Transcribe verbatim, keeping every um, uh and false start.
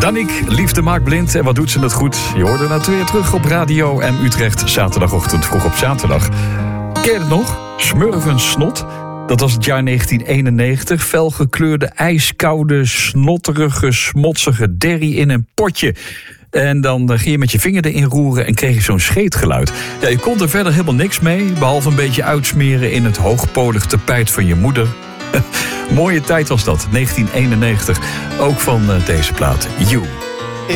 Daniek, liefde maakt blind. En wat doet ze het goed? Je hoorde het weer terug op Radio M Utrecht. Zaterdagochtend vroeg op zaterdag. Ken je het nog? Smurfensnot. Dat was het jaar negentien eenennegentig. Felgekleurde, ijskoude, snotterige, smotsige derrie in een potje. En dan ging je met je vinger erin roeren en kreeg je zo'n scheetgeluid. Ja, je kon er verder helemaal niks mee, behalve een beetje uitsmeren in het hoogpolig tapijt van je moeder. Mooie tijd was dat, negentien eenennegentig. Ook van deze plaat, You.